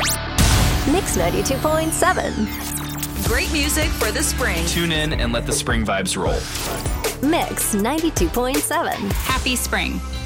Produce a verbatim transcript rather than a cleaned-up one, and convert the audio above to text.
Mix ninety-two point seven. Great music for the spring. Tune in and let the spring vibes roll. Mix ninety-two point seven. Happy spring.